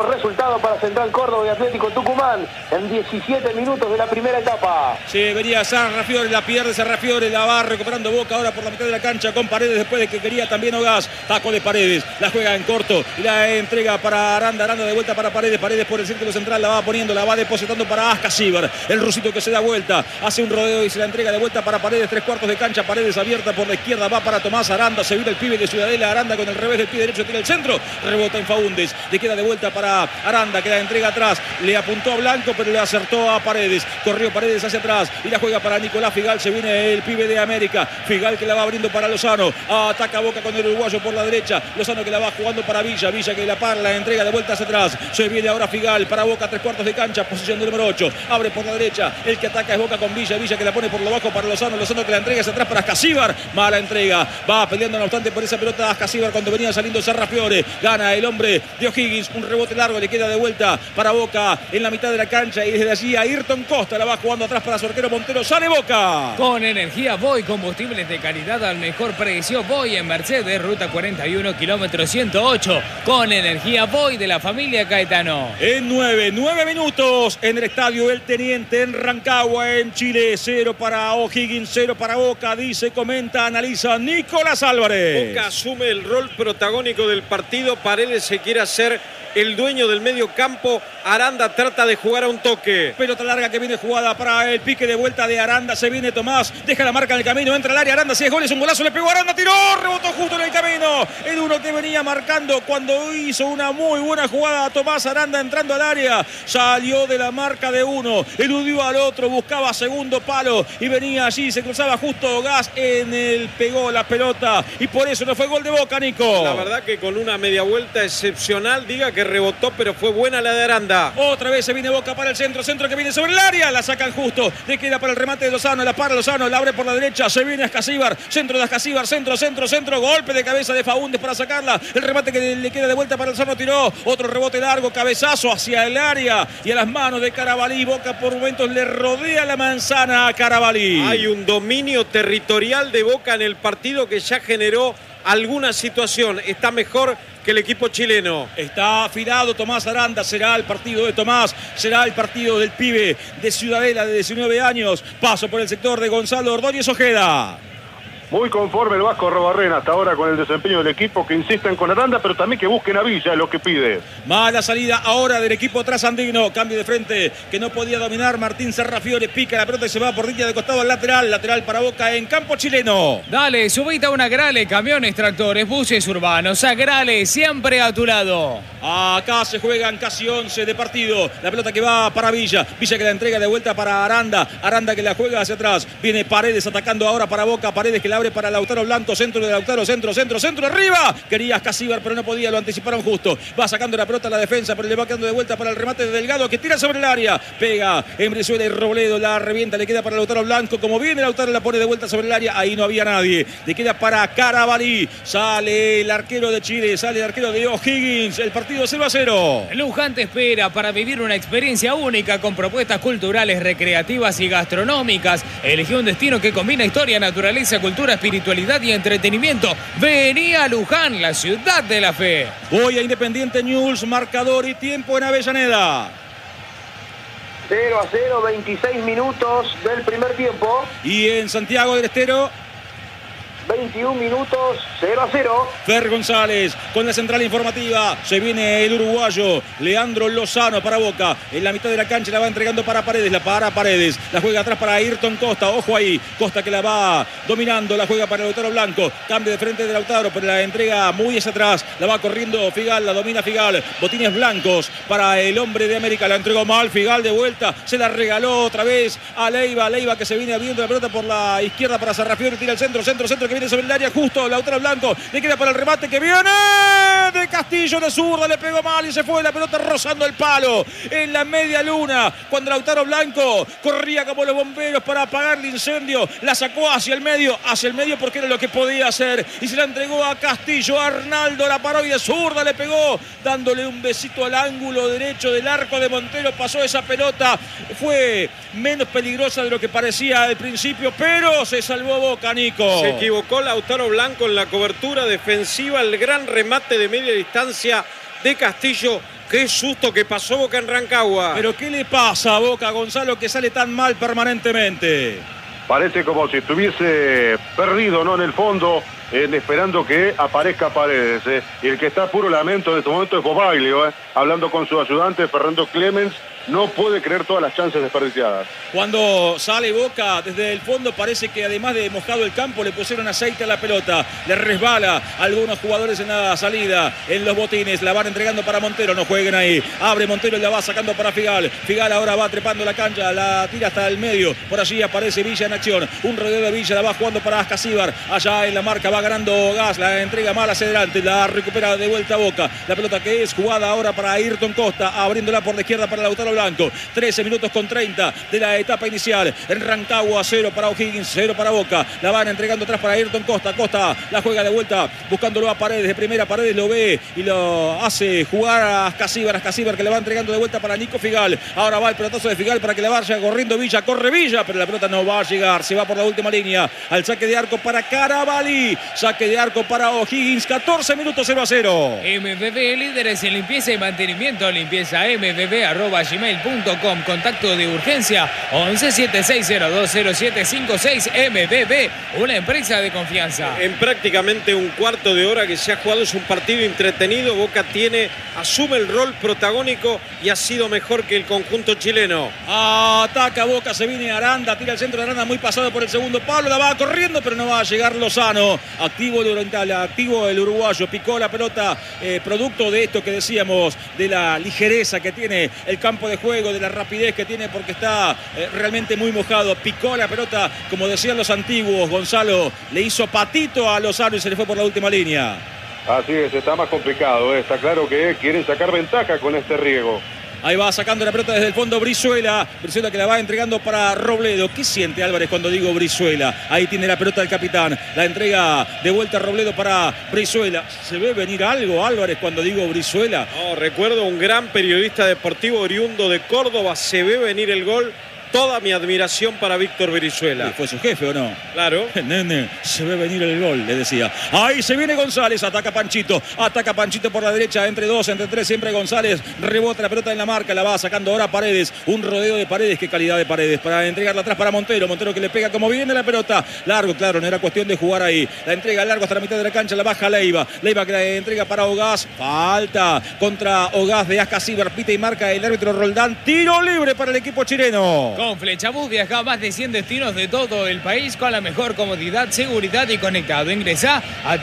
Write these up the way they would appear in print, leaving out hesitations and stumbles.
Resultado para Central Córdoba y Atlético Tucumán en 17 minutos de la primera etapa. Sí, venía Sarrafiore, la pierde Sarrafiore, la va recuperando Boca ahora por la mitad de la cancha con Paredes después de que quería también Ogás. Taco de Paredes, la juega en corto y la entrega para Aranda, Aranda de vuelta para Paredes, Paredes por el círculo central, la va poniendo, la va depositando para Ascasíbar, el rusito que se da vuelta, hace un rodeo y se la entrega de vuelta para Paredes, 3/4 de cancha, Paredes abierta por la izquierda, va para Tomás Aranda, se vira el pibe de Ciudadela, Aranda con el revés del pie derecho, tira el centro, rebota en Faúndez, le queda de vuelta para Aranda, que la entrega atrás, le apuntó a Blanco pero le acertó a Paredes, corrió Paredes hacia atrás y la juega para Nicolás Figal, se viene el pibe de América, Figal que la va abriendo para Lozano, ataca Boca con el uruguayo por la derecha, Lozano que la va jugando para Villa, Villa que la para, la entrega de vuelta hacia atrás, se viene ahora Figal para Boca, 3/4 de cancha, posición de número 8, abre por la derecha, el que ataca es Boca con Villa, Villa que la pone por lo bajo para Lozano, Lozano que la entrega hacia atrás para Ascasíbar, mala entrega, va peleando no obstante por esa pelota Ascasíbar cuando venía saliendo Sarrafiore, gana el hombre de O'Higgins, un rebote largo, le queda de vuelta para Boca en la mitad de la cancha y desde allí Ayrton Costa la va jugando atrás para su arquero Montero, sale Boca. Con energía Voy, combustibles de calidad al mejor precio, Voy en Mercedes, ruta 41, kilómetro 108, con energía Voy de la familia Caetano. En 9 minutos en el estadio El Teniente en Rancagua, en Chile, 0 para O'Higgins, 0 para Boca, dice, comenta, analiza Nicolás Álvarez. Boca asume el rol protagónico del partido, Paredes se quiere hacer el dueño del medio campo, Aranda trata de jugar a un toque. Pelota larga que viene jugada para el pique de vuelta de Aranda, se viene Tomás, deja la marca en el camino, entra al área, Aranda, 6 goles, un golazo, le pegó Aranda, tiró, rebotó justo en el camino. El uno que venía marcando cuando hizo una muy buena jugada a Tomás Aranda entrando al área, salió de la marca de uno, eludió al otro, buscaba segundo palo y venía allí, se cruzaba justo Gas en el, pegó la pelota y por eso no fue gol de Boca, Nico. La verdad que con una media vuelta excepcional, diga que rebotó, pero fue buena la de Aranda. Otra vez se viene Boca para el centro, centro que viene sobre el área, la sacan justo, le queda para el remate de Lozano, la para Lozano, la abre por la derecha, se viene Ascasíbar, centro de Ascasíbar, centro, golpe de cabeza de Faúndez para sacarla, el remate que le queda de vuelta para Lozano, tiró, otro rebote largo, cabezazo hacia el área y a las manos de Carabalí, Boca por momentos le rodea la manzana a Carabalí. Hay un dominio territorial de Boca en el partido que ya generó alguna situación, está mejor que el equipo chileno. Está afilado Tomás Aranda, será el partido de Tomás, será el partido del pibe de Ciudadela de 19 años, paso por el sector de Gonzalo Ordóñez Ojeda. Muy conforme el Vasco Robarrena hasta ahora con el desempeño del equipo, que insistan con Aranda, pero también que busquen a Villa, es lo que pide. Mala salida ahora del equipo trasandino, cambio de frente que no podía dominar Martín Sarrafiore, pica la pelota y se va por línea de costado al lateral, lateral para Boca en campo chileno. Dale, subite a una Grale, camiones, tractores, buses urbanos, a Grale, siempre a tu lado. Acá se juegan casi 11 de partido, la pelota que va para Villa, Villa que la entrega de vuelta para Aranda, Aranda que la juega hacia atrás, viene Paredes atacando ahora para Boca, Paredes que la abre para Lautaro Blanco, centro de Lautaro, centro, arriba, quería Ascasíbar pero no podía, lo anticiparon justo, va sacando la pelota a la defensa, pero le va quedando de vuelta para el remate de Delgado que tira sobre el área, pega en Brizuela y Robledo, la revienta, le queda para Lautaro Blanco, como viene Lautaro la pone de vuelta sobre el área, ahí no había nadie, le queda para Carabalí, sale el arquero de Chile, sale el arquero de O'Higgins, el partido 0-0. Luján te espera para vivir una experiencia única con propuestas culturales, recreativas y gastronómicas. Elegí un destino que combina historia, naturaleza, cultura, espiritualidad y entretenimiento. Vení a Luján, la ciudad de la fe. Voy a Independiente News, marcador y tiempo en Avellaneda. 0-0, 26 minutos del primer tiempo. Y en Santiago del Estero, 21 minutos, 0-0. Fer González con la central informativa. Se viene el uruguayo Leandro Lozano para Boca. En la mitad de la cancha la va entregando para Paredes. La para Paredes. La juega atrás para Ayrton Costa. Ojo ahí. Costa que la va dominando. La juega para Lautaro Blanco. Cambio de frente de Lautaro, pero la entrega muy hacia atrás. La va corriendo Figal. La domina Figal. Botines blancos para el hombre de América. La entregó mal. Figal de vuelta. Se la regaló otra vez a Leiva. Leiva que se viene abriendo la pelota por la izquierda para Sarrafiore. Tira el centro que viene sobre el área, justo Lautaro Blanco, le queda para el remate que viene de Castillo de zurda, le pegó mal y se fue la pelota rozando el palo en la media luna, cuando Lautaro Blanco corría como los bomberos para apagar el incendio, la sacó hacia el medio porque era lo que podía hacer y se la entregó a Castillo. Arnaldo la paró y de zurda le pegó, dándole un besito al ángulo derecho del arco de Montero, pasó esa pelota, fue menos peligrosa de lo que parecía al principio, pero se salvó Boca, Nico. Se equivocó Lautaro Blanco en la cobertura defensiva, el gran remate de media distancia de Castillo Qué susto que pasó Boca en Rancagua. ¿Pero qué le pasa a Boca, Gonzalo, que sale tan mal permanentemente? Parece como si estuviese perdido, ¿no? En el fondo, esperando que aparezca Paredes. Y el que está a puro lamento en este momento es Bobaglio, hablando con su ayudante, Fernando Clemens. No puede creer todas las chances desperdiciadas. Cuando sale Boca desde el fondo parece que además de mojado el campo le pusieron aceite a la pelota. Le resbala a algunos jugadores en la salida, en los botines. La van entregando para Montero, no jueguen ahí. Abre Montero y la va sacando para Figal. Figal ahora va trepando la cancha, la tira hasta el medio. Por allí aparece Villa en acción. Un rodeo de Villa, la va jugando para Ascasíbar. Allá en la marca va ganando Gas, la entrega mal hacia adelante. La recupera de vuelta a Boca. La pelota que es jugada ahora para Ayrton Costa, abriéndola por la izquierda para Lautaro Blanco. 13 minutos con 30 de la etapa inicial. En Rancagua, 0 para O'Higgins, 0 para Boca. La van entregando atrás para Ayrton Costa. Costa la juega de vuelta, buscándolo a Paredes. De primera, Paredes lo ve y lo hace jugar a Ascasíbar. Ascasíbar que le va entregando de vuelta para Nico Figal. Ahora va el pelotazo de Figal para que la vaya corriendo Villa. Corre Villa, pero la pelota no va a llegar. Se va por la última línea. Al saque de arco para Carabalí. Saque de arco para O'Higgins. 14 minutos, 0-0. MBB, líderes en limpieza y mantenimiento. Limpieza mbb@gmail.com. Contacto de urgencia 1176020756. MBB, una empresa de confianza. En prácticamente un cuarto de hora que se ha jugado, es un partido entretenido. Boca asume el rol protagónico y ha sido mejor que el conjunto chileno. Ataca Boca, se viene Aranda, tira el centro de Aranda muy pasado por el segundo palo, la va corriendo pero no va a llegar Lozano. Activo el oriental, activo el uruguayo, picó la pelota, producto de esto que decíamos, de la ligereza que tiene el campo de juego, de la rapidez que tiene porque está realmente muy mojado. Picó la pelota, como decían los antiguos, Gonzalo, le hizo patito a Lozano y se le fue por la última línea. Así es, está más complicado, está claro que quieren sacar ventaja con este riego. Ahí va sacando la pelota desde el fondo Brizuela. Brizuela que la va entregando para Robledo. ¿Qué siente Álvarez cuando digo Brizuela? Ahí tiene la pelota el capitán. La entrega de vuelta a Robledo para Brizuela. ¿Se ve venir algo Álvarez cuando digo Brizuela? No, recuerdo un gran periodista deportivo oriundo de Córdoba. Se ve venir el gol. Toda mi admiración para Víctor Brizuela. ¿Fue su jefe o no? Claro. Nene, se ve venir el gol, le decía. Ahí se viene González, ataca Panchito por la derecha, entre dos, entre tres, siempre González. Rebota la pelota en la marca, la va sacando ahora Paredes. Un rodeo de Paredes, qué calidad de Paredes. Para entregarla atrás para Montero. Montero que le pega como viene la pelota. Largo, claro, no era cuestión de jugar ahí. La entrega largo hasta la mitad de la cancha, la baja Leiva. Leiva que la entrega para Ogás. Falta contra Ogás de Ascasíbar. Pita y marca el árbitro Roldán. Tiro libre para el equipo chileno. Con Flechabús viaja a más de 100 destinos de todo el país con la mejor comodidad, seguridad y conectado. Ingresá a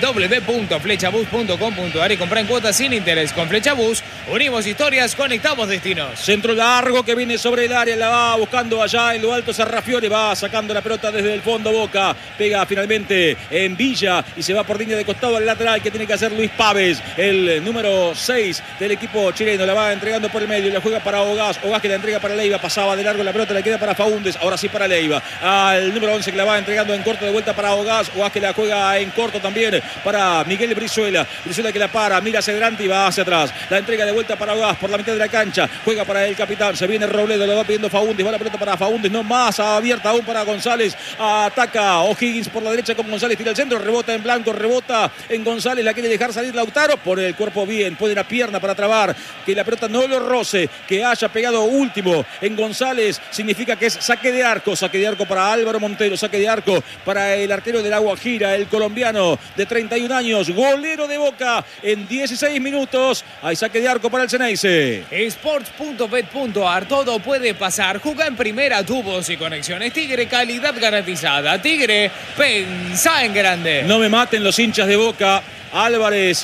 www.flechabus.com.ar y comprá en cuotas sin interés. Con Flechabús unimos historias, conectamos destinos. Centro largo que viene sobre el área, la va buscando allá en lo alto Sarrafiore, va sacando la pelota desde el fondo Boca, pega finalmente en Villa y se va por línea de costado al lateral que tiene que hacer Luis Pávez, el número 6 del equipo chileno, la va entregando por el medio y la juega para Ogás, Ogás que la entrega para Leiva, pasaba de largo la pelota, le queda para Faúndez, ahora sí para Leiva, al número 11 que la va entregando en corto de vuelta para Ogás, Ogás que la juega en corto también para Miguel Brizuela, Brizuela que la para, mira hacia adelante y va hacia atrás, la entrega de vuelta para Ogás por la mitad de la cancha, juega para el capitán, se viene Robledo, le va pidiendo Faúndez, va la pelota para Faúndez, no más, abierta aún para González, ataca O'Higgins por la derecha con González, tira el centro, rebota en blanco, rebota en González, la quiere dejar salir Lautaro, pone el cuerpo bien, pone la pierna para trabar, que la pelota no lo roce, que haya pegado último en González, significa que es saque de arco para Álvaro Montero, saque de arco para el arquero del Agua Gira, el colombiano de 31 años, golero de Boca en 16 minutos, hay saque de arco para el Ceneice. Sports.bet.ar, todo puede pasar, juega en primera, tubos y conexiones, Tigre, calidad garantizada, Tigre, pensá en grande. No me maten los hinchas de Boca, Álvarez,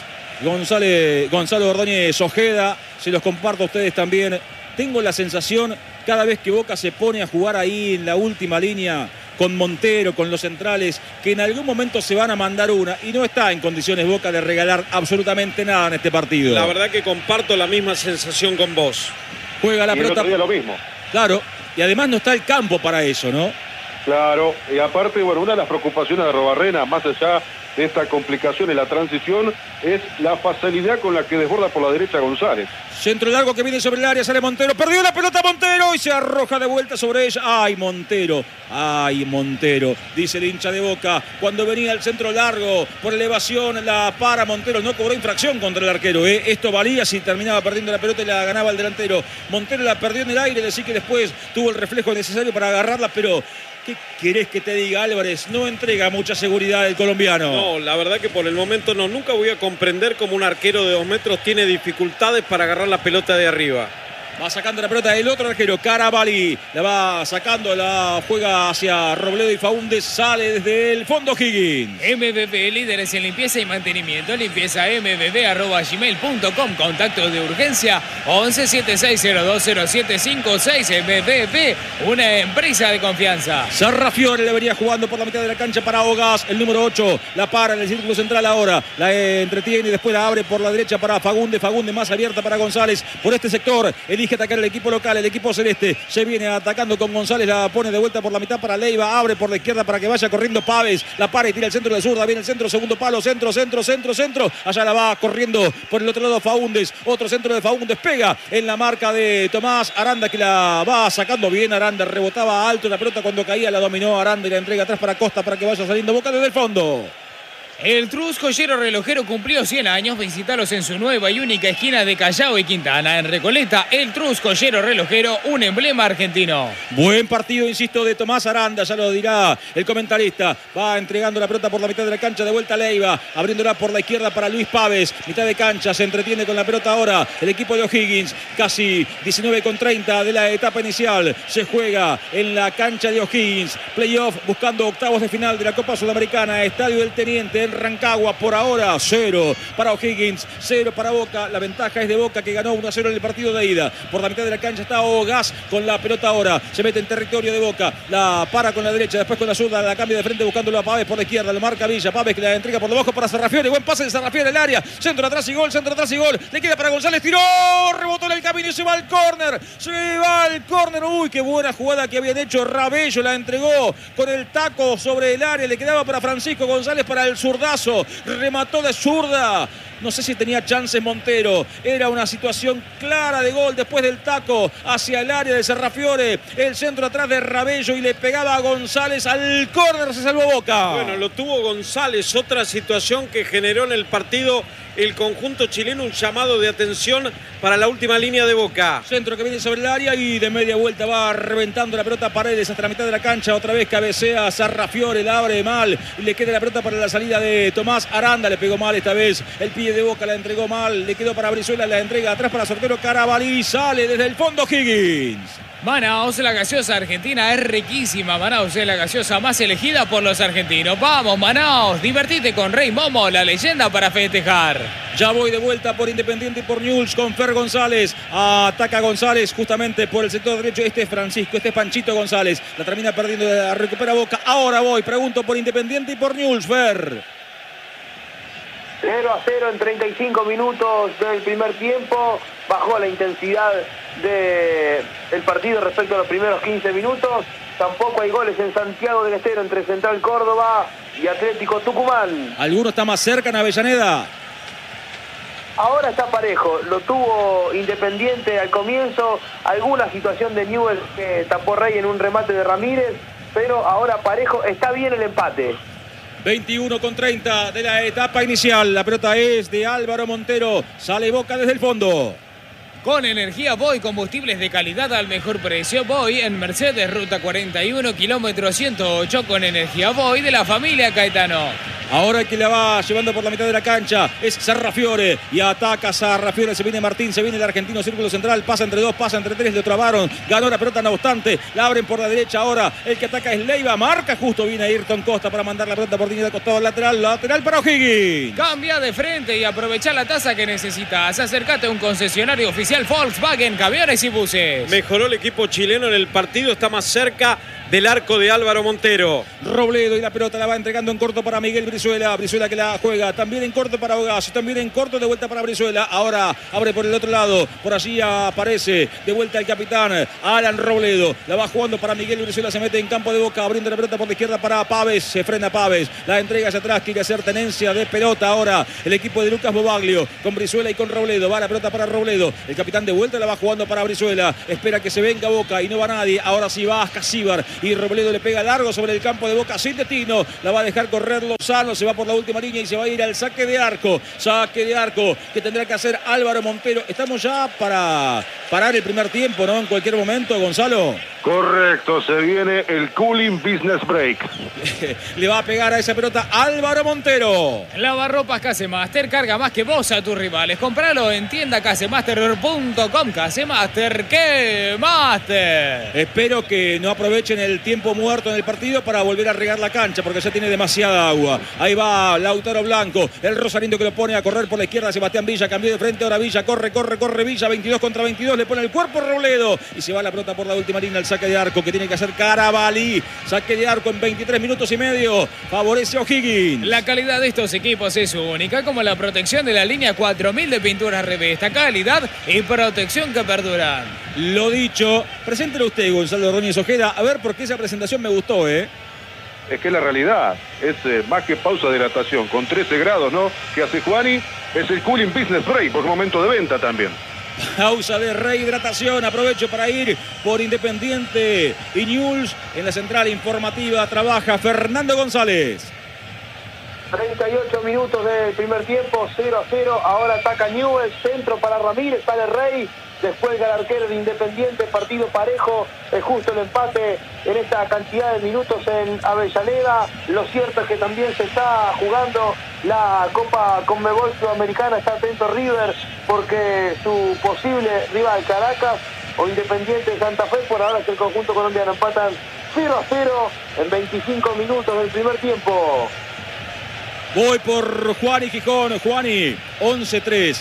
Gonzalo Ordóñez Ojeda, se los comparto a ustedes también, tengo la sensación cada vez que Boca se pone a jugar ahí en la última línea con Montero, con los centrales, que en algún momento se van a mandar una y no está en condiciones Boca de regalar absolutamente nada en este partido. La verdad que comparto la misma sensación con vos. Juega la pelota. El otro día lo mismo. Claro, y además no está el campo para eso, ¿no? Claro, y aparte, bueno, una de las preocupaciones de Robarrena, más allá de esta complicación en la transición, es la facilidad con la que desborda por la derecha González. Centro largo que viene sobre el área, sale Montero, perdió la pelota Montero y se arroja de vuelta sobre ella. ¡Ay, Montero! ¡Ay, Montero! Dice el hincha de Boca. Cuando venía el centro largo, por elevación, la para Montero. No cobró infracción contra el arquero. Esto valía si terminaba perdiendo la pelota y la ganaba el delantero. Montero la perdió en el aire, decir que después tuvo el reflejo necesario para agarrarla, pero... ¿qué querés que te diga, Álvarez? No entrega mucha seguridad el colombiano. No, la verdad que por el momento no. Nunca voy a comprender cómo un arquero de 2 metros tiene dificultades para agarrar la pelota de arriba. Va sacando la pelota el otro arquero, Carabalí. La va sacando, la juega hacia Robledo y Faúndez. Sale desde el fondo Higgins. MBB, líderes en limpieza y mantenimiento. Limpieza mbb@gmail.com. Contacto de urgencia 1176020756. MBB, una empresa de confianza. Sarrafiore le venía jugando por la mitad de la cancha para Ogas, el número 8. La para en el círculo central ahora. La entretiene y después la abre por la derecha para Fagundes. Fagundes más abierta para González. Por este sector elige atacar el equipo local, el equipo celeste. Se viene atacando con González, la pone de vuelta por la mitad para Leiva, abre por la izquierda para que vaya corriendo Pávez, la para y tira el centro de zurda, viene el centro, segundo palo, centro, allá la va corriendo por el otro lado Faúndez, otro centro de Faúndez, pega en la marca de Tomás Aranda que la va sacando bien. Aranda rebotaba alto la pelota cuando caía, la dominó Aranda y la entrega atrás para Costa para que vaya saliendo Boca desde el fondo. El Trus Joyero Relojero cumplió 100 años. Visítalos en su nueva y única esquina de Callao y Quintana. En Recoleta, el Trus Joyero Relojero, un emblema argentino. Buen partido, insisto, de Tomás Aranda, ya lo dirá el comentarista. Va entregando la pelota por la mitad de la cancha, de vuelta a Leiva, abriéndola por la izquierda para Luis Pávez. Mitad de cancha, se entretiene con la pelota ahora el equipo de O'Higgins. Casi 19:30 de la etapa inicial. Se juega en la cancha de O'Higgins. Playoff buscando octavos de final de la Copa Sudamericana. Estadio del Teniente en Rancagua. Por ahora 0 para O'Higgins, 0 para Boca. La ventaja es de Boca que ganó 1-0 en el partido de ida. Por la mitad de la cancha está Ogas con la pelota ahora. Se mete en territorio de Boca. La para con la derecha, después con la zurda. La cambia de frente buscándolo a Pávez por la izquierda. Lo marca Villa. Pávez que la entrega por debajo para Sarrafiore. Buen pase de Sarrafiore en el área. Centro atrás y gol, centro atrás y gol. Le queda para González. Tiró, rebotó en el camino y se va al córner. Se va al córner. Uy, qué buena jugada que habían hecho. Rabello la entregó con el taco sobre el área. Le quedaba para Francisco González para el zurdazo. Remató de zurda. No sé si tenía chances Montero. Era una situación clara de gol después del taco hacia el área de Sarrafiore. El centro atrás de Rabello y le pegaba a González al córner. Se salvó Boca. Bueno, lo tuvo González. Otra situación que generó en el partido el conjunto chileno, un llamado de atención para la última línea de Boca. Centro que viene sobre el área y de media vuelta va reventando la pelota Paredes hasta la mitad de la cancha. Otra vez cabecea Sarrafiore, la abre mal y le queda la pelota para la salida de Tomás Aranda. Le pegó mal esta vez el pie de Boca, la entregó mal, le quedó para Brizuela, la entrega atrás para Sortero Carabalí. Sale desde el fondo Higgins. Manaos, la gaseosa argentina es riquísima. Manaos es la gaseosa más elegida por los argentinos. Vamos, Manaos, divertite con Rey Momo, la leyenda para festejar. Ya voy de vuelta por Independiente y por Newell's con Fer González. Ataca González justamente por el sector derecho. Este es Francisco, este es Panchito González. La termina perdiendo, la recupera Boca. Ahora voy, pregunto por Independiente y por Newell's, Fer. 0-0 en 35 minutos del primer tiempo. Bajó la intensidad del partido respecto a los primeros 15 minutos. Tampoco hay goles en Santiago del Estero entre Central Córdoba y Atlético Tucumán. ¿Alguno está más cerca en Avellaneda? Ahora está parejo. Lo tuvo Independiente al comienzo. Alguna situación de Newell's que tapó Rey en un remate de Ramírez. Pero ahora parejo. Está bien el empate. 21:30 de la etapa inicial. La pelota es de Álvaro Montero. Sale Boca desde el fondo. Con energía Boy, combustibles de calidad al mejor precio. Boy en Mercedes, ruta 41, kilómetro 108, con energía Boy de la familia Caetano. Ahora el que la va llevando por la mitad de la cancha es Sarrafiore y ataca Sarrafiore. Se viene Martín, se viene el argentino, círculo central, pasa entre dos, pasa entre tres, le trabaron, ganó la pelota no obstante, la abren por la derecha ahora. El que ataca es Leiva, marca justo, viene Ayrton Costa para mandar la pelota por línea de costado lateral para O'Higgins. Cambia de frente y aprovecha la tasa que necesitas. Acércate a un concesionario oficial Volkswagen, camiones y buses. Mejoró el equipo chileno en el partido, está más cerca del arco de Álvaro Montero. Robledo y la pelota la va entregando en corto para Miguel Brizuela. Brizuela que la juega también en corto para Ogaz. También en corto de vuelta para Brizuela. Ahora abre por el otro lado. Por allí aparece de vuelta el capitán Alan Robledo. La va jugando para Miguel Brizuela. Se mete en campo de Boca. Abriendo la pelota por la izquierda para Pávez. Se frena Pávez. La entrega hacia atrás. Quiere hacer tenencia de pelota ahora el equipo de Lucas Bobaglio. Con Brizuela y con Robledo. Va la pelota para Robledo. El capitán de vuelta la va jugando para Brizuela. Espera que se venga Boca y no va nadie. Ahora sí va Casíbar. Y Robledo le pega largo sobre el campo de Boca sin destino. La va a dejar correr Lozano. Se va por la última línea y se va a ir al saque de arco. Saque de arco que tendrá que hacer Álvaro Montero. Estamos ya para parar el primer tiempo, ¿no? En cualquier momento, Gonzalo. Correcto, se viene el cooling business break. Le va a pegar a esa pelota Álvaro Montero. Lavarropas Casemaster, carga más que vos a tus rivales. Compralo en tienda casemaster.com. Casemaster, ¡qué master! Espero que no aprovechen el tiempo muerto en el partido para volver a regar la cancha, porque ya tiene demasiada agua. Ahí va Lautaro Blanco, el rosarino que lo pone a correr por la izquierda. Sebastián Villa cambió de frente, ahora Villa corre Villa, 22 contra 22, le pone el cuerpo Robledo y se va la pelota por la última línea al saque de arco que tiene que hacer Carabalí. Saque de arco en 23 minutos y medio, favorece a O'Higgins. La calidad de estos equipos es única, como la protección de la línea 4000 de pinturas Revesta. Calidad y protección que perduran. Lo dicho, preséntelo usted, Gonzalo Ordóñez Ojeda, a ver por qué esa presentación me gustó, Es que la realidad es más que pausa de hidratación, con 13 grados, ¿no? Que hace Juani, es el cooling business break, por momento de venta también. Pausa de rehidratación. Aprovecho para ir por Independiente y Newell's. En la central informativa trabaja Fernando González. 38 minutos del primer tiempo, 0-0. Ahora ataca Newell's, centro para Ramírez, sale Rey. Después el arquero de Independiente, partido parejo, es justo el empate en esta cantidad de minutos en Avellaneda. Lo cierto es que también se está jugando la Copa Conmebol Sudamericana, está atento River porque su posible rival Caracas o Independiente de Santa Fe, por ahora es el conjunto colombiano, empatan 0-0 en 25 minutos del primer tiempo. Voy por Juani Gijón. Juani, 11-3,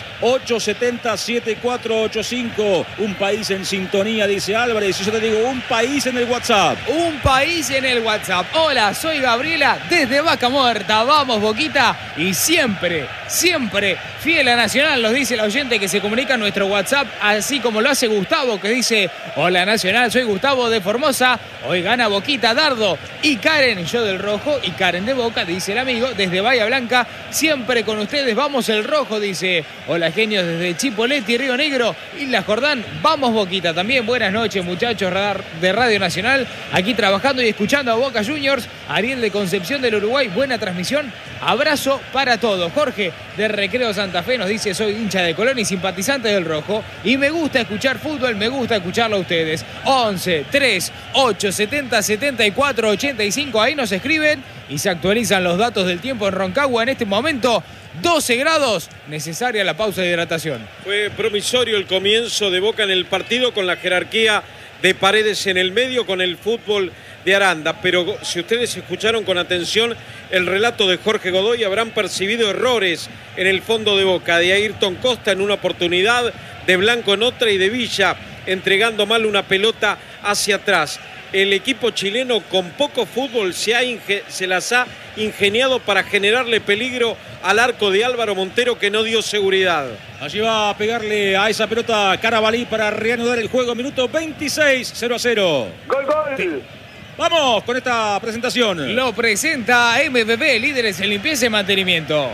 870-7485. Un país en sintonía, dice Álvarez. Y yo te digo, un país en el WhatsApp. Un país en el WhatsApp. Hola, soy Gabriela desde Vaca Muerta. Vamos, Boquita. Y siempre, siempre fiel a Nacional, nos dice el oyente que se comunica en nuestro WhatsApp, así como lo hace Gustavo, que dice: hola Nacional, soy Gustavo de Formosa. Hoy gana Boquita, Dardo y Karen, yo del rojo y Karen de Boca, dice el amigo, desde Bahía Blanca. Siempre con ustedes, vamos el rojo, dice. Hola genios desde Chipoleti, Río Negro, Isla Jordán. Vamos Boquita también. Buenas noches muchachos de Radio Nacional, aquí trabajando y escuchando a Boca Juniors. Ariel de Concepción del Uruguay, buena transmisión. Abrazo para todos. Jorge de Recreo Santa Fe nos dice: soy hincha de Colón y simpatizante del rojo y me gusta escuchar fútbol, me gusta escucharlo a ustedes. 11 3 8 70 74 85, ahí nos escriben y se actualizan los datos del tiempo en Roncagua en este momento. 12 grados, necesaria la pausa de hidratación. Fue promisorio el comienzo de Boca en el partido con la jerarquía de Paredes en el medio, con el fútbol de Aranda, pero si ustedes escucharon con atención el relato de Jorge Godoy, habrán percibido errores en el fondo de Boca, de Ayrton Costa en una oportunidad, de Blanco en otra y de Villa entregando mal una pelota hacia atrás. El equipo chileno con poco fútbol se las ha ingeniado para generarle peligro al arco de Álvaro Montero, que no dio seguridad. Allí va a pegarle a esa pelota Carabalí para reanudar el juego. Minuto 26, 0-0. Gol, gol. Sí. Vamos con esta presentación. Lo presenta MBB, líderes en limpieza y mantenimiento.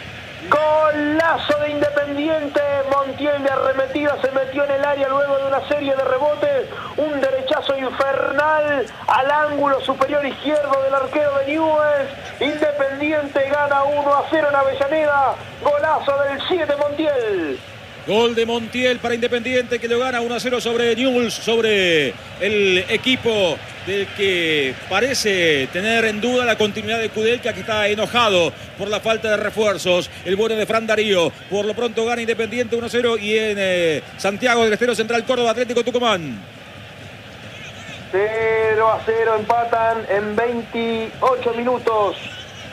Golazo de Independiente, Montiel de arremetida se metió en el área luego de una serie de rebotes, un derechazo infernal al ángulo superior izquierdo del arquero de Newell's. Independiente gana 1-0 en Avellaneda, golazo del 7 Montiel. Gol de Montiel para Independiente, que lo gana 1-0 sobre Newell's, sobre el equipo del que parece tener en duda la continuidad de Kudelka, que está enojado por la falta de refuerzos. El bueno de Fran Darío, por lo pronto gana Independiente 1-0 y en Santiago del Estero Central Córdoba Atlético Tucumán. 0-0 empatan en 28 minutos.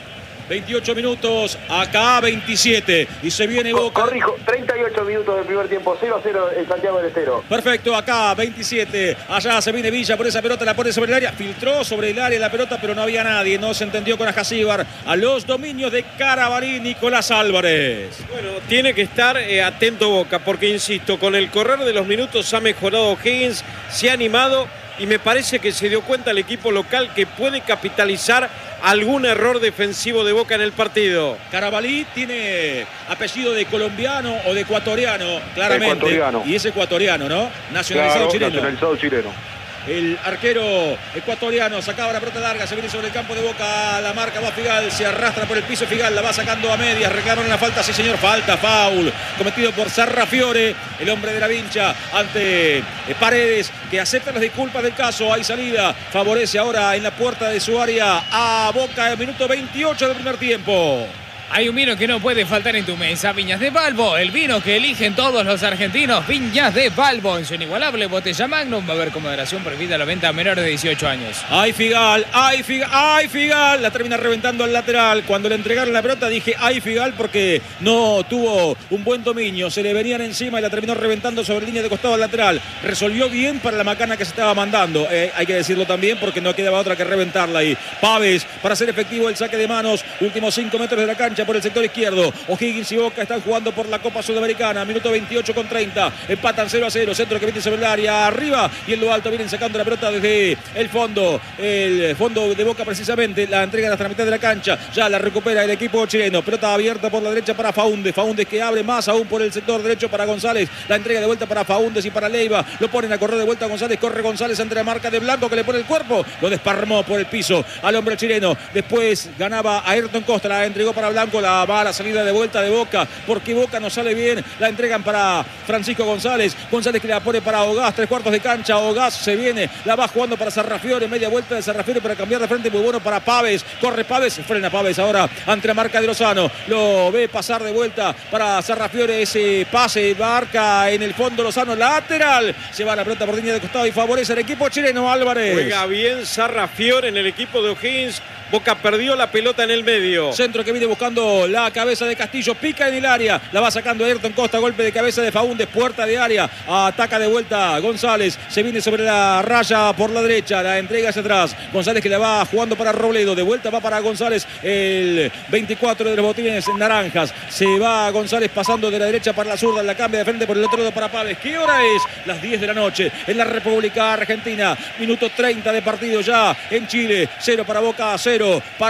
28 minutos, acá 27. Y se viene Boca. Corrijo, 38 minutos del primer tiempo, 0-0 en Santiago del Estero. Perfecto, acá 27. Allá se viene Villa por esa pelota, la pone sobre el área. Filtró sobre el área la pelota, pero no había nadie. No se entendió con Ajasíbar. A los dominios de Carabalí, Nicolás Álvarez. Bueno, tiene que estar atento Boca, porque insisto, con el correr de los minutos ha mejorado Higgins, se ha animado y me parece que se dio cuenta el equipo local que puede capitalizar algún error defensivo de Boca en el partido. Carabalí tiene apellido de colombiano o de ecuatoriano, claramente. Ecuatoriano. Y es ecuatoriano, ¿no? Nacionalizado Claro, chileno. nacionalizado chileno. El arquero ecuatoriano sacaba la pelota larga, se viene sobre el campo de Boca, la marca va Figal, se arrastra por el piso Figal, la va sacando a medias, reclamaron la falta, sí señor, falta, foul, cometido por Sarrafiore, el hombre de la vincha, ante Paredes, que acepta las disculpas del caso, hay salida, favorece ahora en la puerta de su área a Boca, el minuto 28 del primer tiempo. Hay un vino que no puede faltar en tu mesa, Viñas de Balbo, el vino que eligen todos los argentinos, Viñas de Balbo, en su inigualable botella Magnum, va a haber con moderación prohibida la venta a menores de 18 años. ¡Ay, Figal! ¡Ay, Figal! ¡Ay, Figal! La termina reventando al lateral. Cuando le entregaron la pelota dije ¡ay, Figal! Porque no tuvo un buen dominio. Se le venían encima y la terminó reventando sobre línea de costado al lateral. Resolvió bien para la macana que se estaba mandando. Hay que decirlo también porque no quedaba otra que reventarla ahí. Paves para hacer efectivo el saque de manos. Últimos 5 metros de la cancha por el sector izquierdo. O'Higgins y Boca están jugando por la Copa Sudamericana. Minuto 28 con 30. Empatan 0-0. Centro que viene sobre el área. Arriba y en lo alto vienen sacando la pelota desde el fondo. El fondo de Boca precisamente. La entrega hasta la mitad de la cancha. Ya la recupera el equipo chileno. Pelota abierta por la derecha para Faúndez. Faúndez que abre más aún por el sector derecho para González. La entrega de vuelta para Faúndez y para Leiva. Lo ponen a correr de vuelta a González. Corre González ante la marca de Blanco que le pone el cuerpo. Lo desparramó por el piso al hombre chileno. Después ganaba a Ayrton Costa. La entregó para Blanco. La va a la salida de vuelta de Boca. Porque Boca no sale bien. La entregan para Francisco González. González que la pone para Ogás. 3/4 de cancha. Ogás se viene. La va jugando para Sarrafiore. Media vuelta de Sarrafiore para cambiar de frente. Muy bueno para Paves. Corre Paves. Frena Paves ahora ante la marca de Lozano. Lo ve pasar de vuelta para Sarrafiore. Ese pase marca en el fondo Lozano. Lateral. Se va la pelota por línea de costado y favorece al equipo chileno. Álvarez. Juega bien Sarrafiore en el equipo de O'Higgins. Boca perdió la pelota en el medio. Centro que viene buscando la cabeza de Castillo. Pica en el área. La va sacando Ayrton Costa. Golpe de cabeza de Faúndez. Puerta de área. Ataca de vuelta González. Se viene sobre la raya por la derecha. La entrega hacia atrás. González que la va jugando para Robledo. De vuelta va para González. El 24 de los botines naranjas. Se va González pasando de la derecha para la zurda. La cambia de frente por el otro lado para Paves. ¿Qué hora es? Las 10 de la noche en la República Argentina. Minuto 30 de partido ya en Chile. 0 para Boca, 0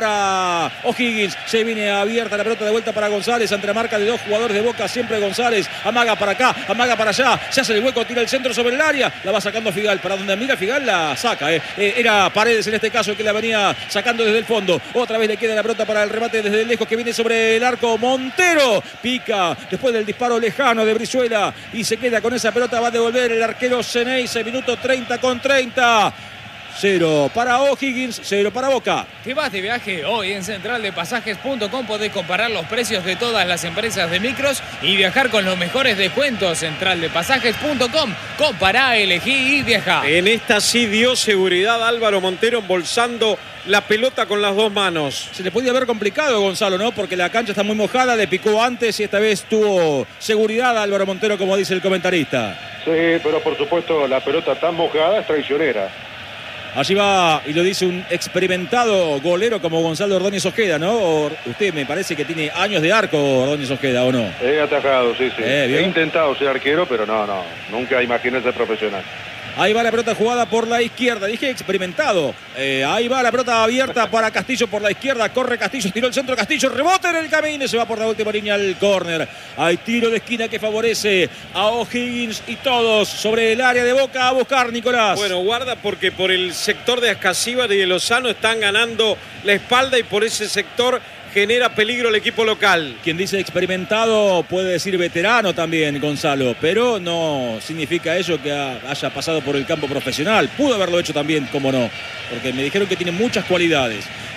para O'Higgins. Se viene abierta la pelota de vuelta para González ante la marca de 2 jugadores de Boca. Siempre González. Amaga para acá, amaga para allá. Se hace el hueco, tira el centro sobre el área. La va sacando Figal. Para donde mira Figal la saca. Era Paredes en este caso que la venía sacando desde el fondo. Otra vez le queda la pelota para el remate desde lejos que viene sobre el arco. Montero pica después del disparo lejano de Brizuela y se queda con esa pelota. Va a devolver el arquero Ceneice. Minuto 30 con 30. 0 para O'Higgins, 0 para Boca. Te vas de viaje hoy en centraldepasajes.com. Podés comparar los precios de todas las empresas de micros y viajar con los mejores descuentos. Centraldepasajes.com. Compará, elegí y viajá. En esta sí dio seguridad Álvaro Montero embolsando la pelota con las 2 manos. Se le podía haber complicado a Gonzalo, ¿no? Porque la cancha está muy mojada, le picó antes y esta vez tuvo seguridad a Álvaro Montero, como dice el comentarista. Sí, pero por supuesto la pelota tan mojada es traicionera. Allí va, y lo dice un experimentado golero como Gonzalo Ordóñez Ojeda, ¿no? Usted me parece que tiene años de arco, Ordóñez Ojeda, ¿o no? He atajado, sí. ¿Vio? He intentado ser arquero, pero no, nunca imaginé ser profesional. Ahí va la pelota jugada por la izquierda. Dije experimentado. Ahí va la pelota abierta para Castillo por la izquierda. Corre Castillo, tiró el centro Castillo. Rebote en el camino. Se va por la última línea al córner. Hay tiro de esquina que favorece a O'Higgins y todos sobre el área de Boca a buscar, Nicolás. Bueno, guarda porque por el sector de Ascasíbar y de Lozano están ganando la espalda y por ese sector genera peligro el equipo local. Quien dice experimentado puede decir veterano también, Gonzalo, pero no significa eso que haya pasado por el campo profesional. Pudo haberlo hecho también, como no, porque me dijeron que tiene muchas cualidades.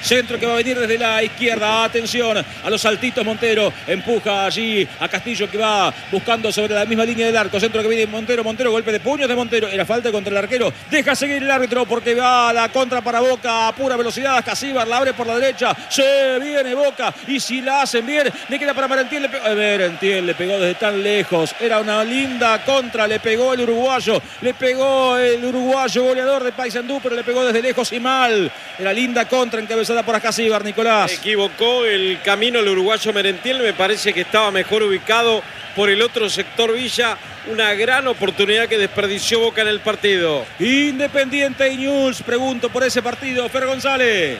Centro que va a venir desde la izquierda. Atención a los saltitos Montero. Empuja allí a Castillo que va buscando sobre la misma línea del arco. Centro que viene Montero. Golpe de puños de Montero. Era falta contra el arquero. Deja seguir el árbitro porque va a la contra para Boca a pura velocidad. Casíbar la abre por la derecha. Se viene Boca. Y si la hacen bien, le queda para Merentiel. Merentiel le pegó desde tan lejos. Era una linda contra. Le pegó el uruguayo. Le pegó el uruguayo goleador de Paysandú, pero le pegó desde lejos y mal. Era linda contra encabezada por Casíbar, Nicolás. Se equivocó el camino el uruguayo Merentiel. Me parece que estaba mejor ubicado por el otro sector Villa. Una gran oportunidad que desperdició Boca en el partido. Independiente y News, pregunto por ese partido. Fer González.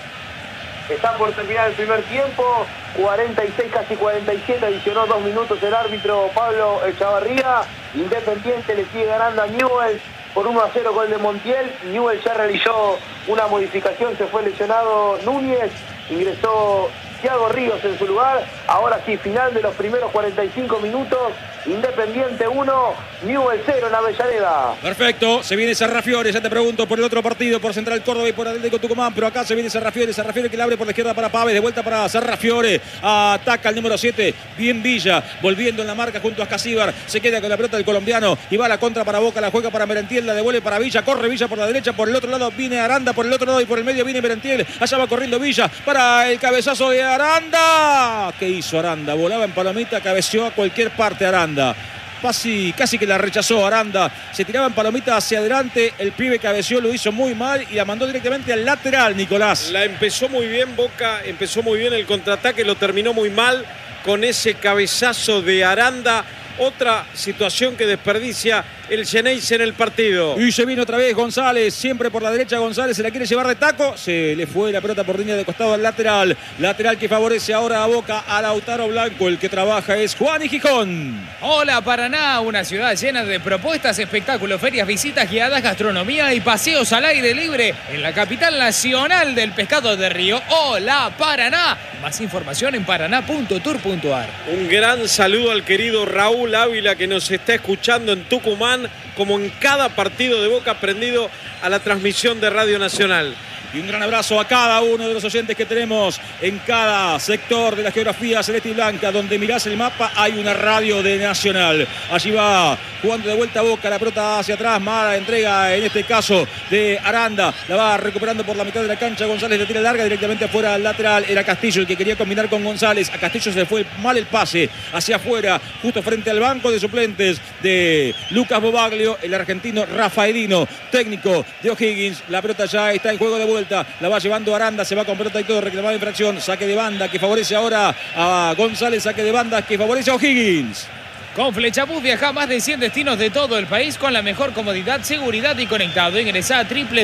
Está por terminar el primer tiempo, 46, casi 47, adicionó 2 minutos el árbitro Pablo Echavarría. Independiente le sigue ganando a Newell's por 1-0 gol de Montiel. Newell's ya realizó una modificación, se fue lesionado Núñez, ingresó Thiago Ríos en su lugar. Ahora sí, final de los primeros 45 minutos. Independiente 1, Newell's 0 en Avellaneda. Perfecto, se viene Sarrafiore, ya te pregunto por el otro partido, por Central Córdoba y por Atlético Tucumán, pero acá se viene Sarrafiore que le abre por la izquierda para Pávez, de vuelta para Sarrafiore, ataca el número 7, bien Villa, volviendo en la marca junto a Casíbar, se queda con la pelota del colombiano y va a la contra para Boca, la juega para Merentiel, la devuelve para Villa, corre Villa por la derecha, por el otro lado viene Aranda, por el otro lado y por el medio viene Merentiel, allá va corriendo Villa para el cabezazo de Aranda. ¿Qué hizo Aranda? Volaba en palomita, cabeció a cualquier parte Aranda. Casi que la rechazó Aranda. Se tiraba en palomita hacia adelante. El pibe cabeció, lo hizo muy mal y la mandó directamente al lateral, Nicolás. La empezó muy bien Boca, empezó muy bien el contraataque, lo terminó muy mal con ese cabezazo de Aranda. Otra situación que desperdicia el Xeneize en el partido. Y se viene otra vez González, siempre por la derecha González, se la quiere llevar de taco, se le fue la pelota por línea de costado al lateral. Lateral que favorece ahora a Boca, a Lautaro Blanco, el que trabaja es Juan y Gijón. Hola Paraná, una ciudad llena de propuestas, espectáculos, ferias, visitas guiadas, gastronomía y paseos al aire libre en la capital nacional del pescado de río. Hola Paraná, más información en paraná.tour.ar. Un gran saludo al querido Raúl Ávila que nos está escuchando en Tucumán, como en cada partido de Boca, prendido a la transmisión de Radio Nacional. Y un gran abrazo a cada uno de los oyentes que tenemos en cada sector de la geografía celeste y blanca. Donde mirás el mapa hay una radio de Nacional. Allí va jugando de vuelta a Boca, la pelota hacia atrás, mala entrega en este caso de Aranda. La va recuperando por la mitad de la cancha. González le tira larga directamente afuera al lateral. Era Castillo el que quería combinar con González. A Castillo se le fue mal el pase hacia afuera, justo frente al banco de suplentes de Lucas Bobaglio, el argentino Rafaelino, técnico de O'Higgins. La pelota ya está en juego de vuelta. La va llevando Aranda, se va con pelota y todo, reclamada infracción, saque de banda que favorece ahora a González, saque de banda que favorece a O'Higgins. Con Flechabús viaja a más de 100 destinos de todo el país con la mejor comodidad, seguridad y conectado. Ingresá a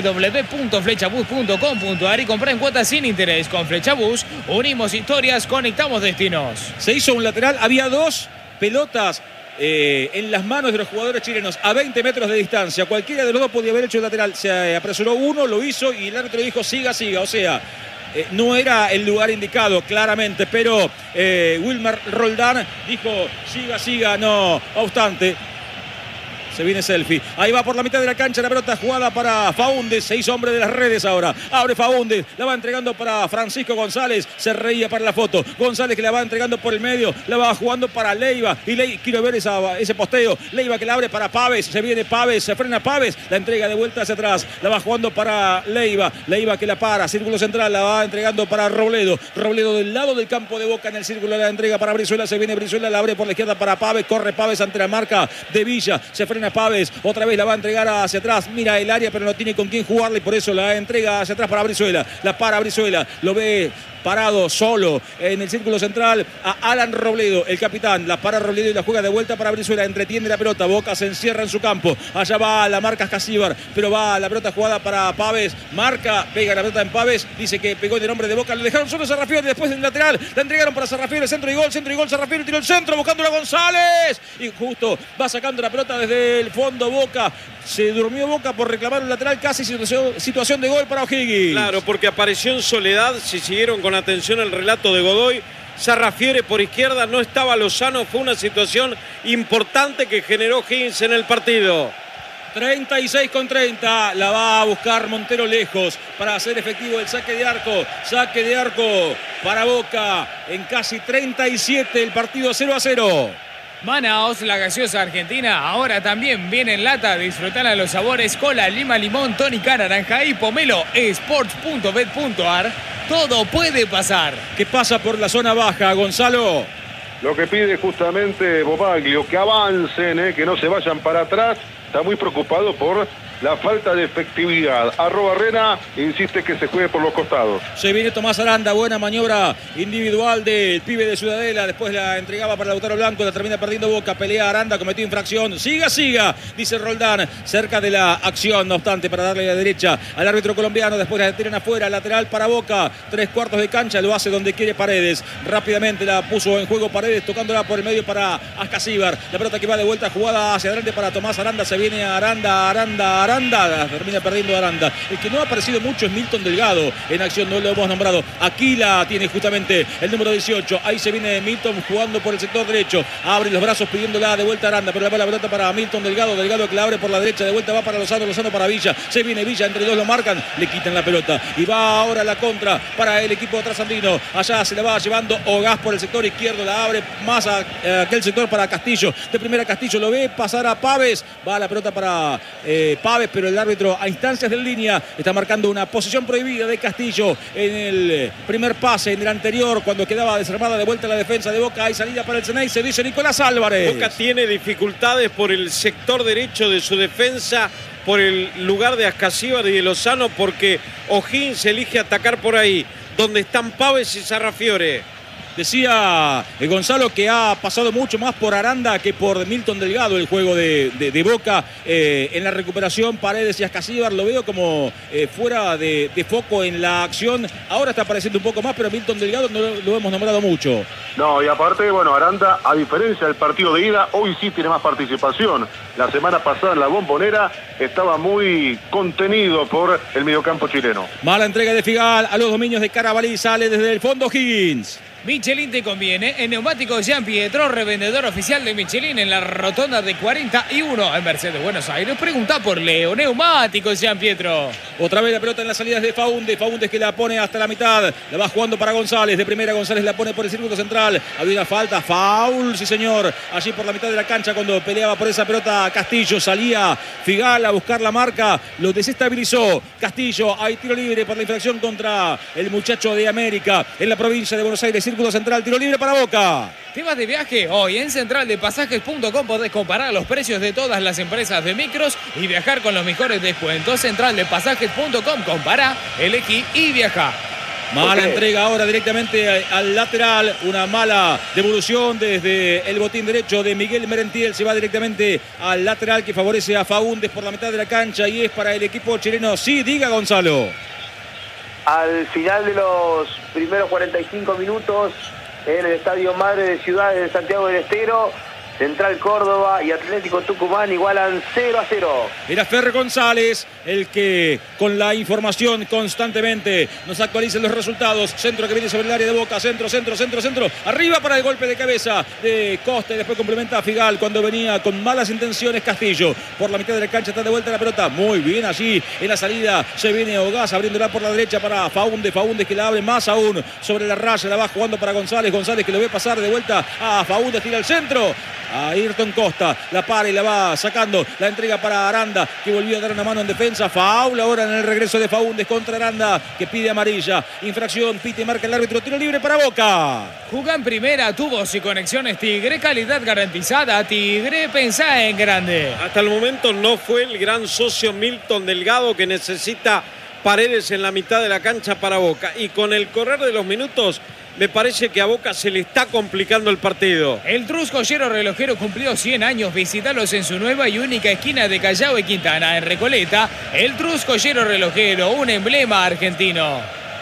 www.flechabus.com.ar y comprá en cuotas sin interés. Con Flechabús unimos historias, conectamos destinos. Se hizo un lateral, había dos pelotas en las manos de los jugadores chilenos a 20 metros de distancia. Cualquiera de los dos podía haber hecho el lateral. Se apresuró uno, lo hizo y el árbitro dijo siga. O sea, no era el lugar indicado claramente, pero Wilmar Roldán dijo siga, no obstante. Se viene Selfie. Ahí va por la mitad de la cancha la pelota jugada para Faúndez. Se hizo hombre de las redes ahora. Abre Faúndez. La va entregando para Francisco González. Se reía para la foto. González que la va entregando por el medio. La va jugando para Leiva. Y quiero ver ese posteo. Leiva que la abre para Pávez. Se viene Pávez. Se frena Pávez. La entrega de vuelta hacia atrás. La va jugando para Leiva. Leiva que la para. Círculo central. La va entregando para Robledo. Robledo del lado del campo de Boca en el círculo. La entrega para Brizuela. Se viene Brizuela. La abre por la izquierda para Pávez. Corre Pávez ante la marca de Villa. Se frena Pávez, otra vez la va a entregar hacia atrás, mira el área pero no tiene con quién jugarle y por eso la entrega hacia atrás para Brizuela, la para Brizuela, lo ve parado solo en el círculo central a Alan Robledo, el capitán, la para Robledo y la juega de vuelta para Brizuela, entretiene la pelota, Boca se encierra en su campo, allá va la marca Casíbar, pero va la pelota jugada para Pávez, marca, pega la pelota en Pávez, dice que pegó en el nombre de Boca, lo dejaron solo Sarrafiore, después del lateral, la entregaron para Sarrafiore, centro y gol, Sarrafiore tiró el centro, buscando a González, y justo va sacando la pelota desde el fondo Boca, se durmió Boca por reclamar un lateral, casi situación de gol para O'Higgins. Claro, porque apareció en soledad, si siguieron con atención el relato de Godoy, Sarrafiore por izquierda, no estaba Lozano, fue una situación importante que generó O'Higgins en el partido. 36-30, la va a buscar Montero lejos para hacer efectivo el saque de arco para Boca en casi 37, el partido 0-0. Manaos, la gaseosa argentina, ahora también viene en lata. Disfrutar a los sabores cola, lima, limón, tónica, naranja y pomelo. Sports.bet.ar. Todo puede pasar. ¿Qué pasa por la zona baja, Gonzalo? Lo que pide justamente Bobaglio, que avancen, que no se vayan para atrás. Está muy preocupado por la falta de efectividad. @Rena insiste que se juegue por los costados. Se viene Tomás Aranda, buena maniobra individual del pibe de Ciudadela. Después la entregaba para Lautaro Blanco, la termina perdiendo Boca. Pelea Aranda, cometió infracción. Siga, dice Roldán, cerca de la acción, no obstante, para darle a la derecha al árbitro colombiano. Después la tiran afuera, lateral para Boca. 3/4 de cancha, lo hace donde quiere Paredes. Rápidamente la puso en juego Paredes, tocándola por el medio para Ascasíbar. La pelota que va de vuelta, jugada hacia adelante para Tomás Aranda. Se viene Aranda. Termina perdiendo Aranda. El que no ha aparecido mucho es Milton Delgado en acción, no lo hemos nombrado. Aquí la tiene justamente el número 18. Ahí se viene Milton jugando por el sector derecho. Abre los brazos pidiéndola de vuelta a Aranda, pero la va la pelota para Milton Delgado. Delgado que la abre por la derecha, de vuelta va para Lozano para Villa. Se viene Villa, entre dos lo marcan, le quitan la pelota. Y va ahora la contra para el equipo trasandino. Allá se la va llevando Ogás por el sector izquierdo, la abre más a aquel sector para Castillo. De primera Castillo lo ve pasar a Paves. Va la pelota para Paves, pero el árbitro a instancias de línea está marcando una posición prohibida de Castillo en el primer pase. En el anterior, cuando quedaba desarmada de vuelta la defensa de Boca, hay salida para el Ceney, se dice Nicolás Álvarez. Boca tiene dificultades por el sector derecho de su defensa, por el lugar de Ascasíbar y de Lozano, porque O'Higgins elige atacar por ahí, donde están Paves y Sarrafiore. Decía Gonzalo que ha pasado mucho más por Aranda que por Milton Delgado el juego de Boca en la recuperación. Paredes y Ascasíbar lo veo como fuera de foco en la acción. Ahora está apareciendo un poco más, pero Milton Delgado no lo hemos nombrado mucho. No, y aparte, bueno, Aranda, a diferencia del partido de ida, hoy sí tiene más participación. La semana pasada en la Bombonera estaba muy contenido por el mediocampo chileno. Mala entrega de Figal a los dominios de Carabalí, sale desde el fondo Higgins. Michelin te conviene. En Neumáticos Jean Pietro, revendedor oficial de Michelin en la rotonda de 41 en Mercedes, Buenos Aires. Pregunta por Leo. Neumáticos Jean Pietro. Otra vez la pelota en las salidas de Faúndez. Faúndez que la pone hasta la mitad. La va jugando para González. De primera González la pone por el círculo central. Había una falta. Foul, sí señor. Allí por la mitad de la cancha cuando peleaba por esa pelota Castillo. Salía Figal a buscar la marca. Lo desestabilizó Castillo. Hay tiro libre por la infracción contra el muchacho de América en la provincia de Buenos Aires. Círculo central, tiro libre para Boca. ¿Te vas de viaje? Hoy en centraldepasajes.com podés comparar los precios de todas las empresas de micros y viajar con los mejores descuentos. Centraldepasajes.com, compará, elegí y viaja. Mala entrega ahora directamente al lateral. Una mala devolución desde el botín derecho de Miguel Merentiel. Se va directamente al lateral que favorece a Faúndez por la mitad de la cancha y es para el equipo chileno. Sí, diga Gonzalo. Al final de los primeros 45 minutos en el Estadio Madre de Ciudad de Santiago del Estero, Central Córdoba y Atlético Tucumán igualan 0-0. Era Fer González el que con la información constantemente nos actualiza los resultados. Centro que viene sobre el área de Boca, centro. Arriba para el golpe de cabeza de Costa y después complementa a Figal cuando venía con malas intenciones Castillo. Por la mitad de la cancha está de vuelta la pelota. Muy bien allí en la salida. Se viene Ogás abriéndola por la derecha para Faúndez. Faúndez que la abre más aún sobre la raya. La va jugando para González. González que lo ve pasar de vuelta a Faúndez. Tira al centro. A Ayrton Costa, la para y la va sacando, la entrega para Aranda, que volvió a dar una mano en defensa. Faul ahora en el regreso de Faúndez contra Aranda, que pide amarilla, infracción, pita y marca el árbitro, tiro libre para Boca. Jugá en primera, tubos y conexiones Tigre, calidad garantizada. Tigre, pensá en grande. Hasta el momento no fue el gran socio Milton Delgado, que necesita Paredes en la mitad de la cancha para Boca, y con el correr de los minutos me parece que a Boca se le está complicando el partido. El Trus Joyero Relojero cumplió 100 años. Visítalos en su nueva y única esquina de Callao y Quintana, en Recoleta. El Trus Joyero Relojero, un emblema argentino.